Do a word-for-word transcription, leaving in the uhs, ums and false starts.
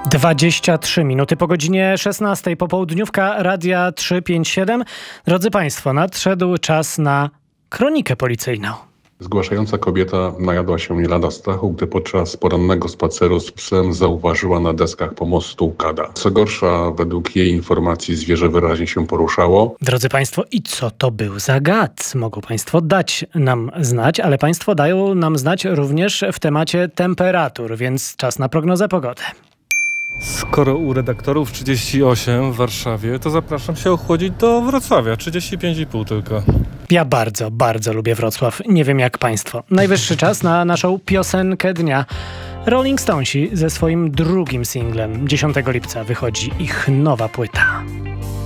dwadzieścia trzy minuty po godzinie szesnastej, popołudniówka Radia trzysta pięćdziesiąt siedem. Drodzy Państwo, nadszedł czas na kronikę policyjną. Zgłaszająca kobieta najadła się nie lada strachu, gdy podczas porannego spaceru z psem zauważyła na deskach pomostu kada. Co gorsza, według jej informacji zwierzę wyraźnie się poruszało. Drodzy Państwo, i co to był za gad? Mogą Państwo dać nam znać, ale Państwo dają nam znać również w temacie temperatur, więc czas na prognozę pogody. Skoro u redaktorów trzydzieści osiem w Warszawie, to zapraszam się ochłodzić do Wrocławia, trzydzieści pięć i pół tylko. Ja bardzo, bardzo lubię Wrocław. Nie wiem jak Państwo. Najwyższy czas na naszą piosenkę dnia. Rolling Stonesi ze swoim drugim singlem. dziesiątego lipca wychodzi ich nowa płyta.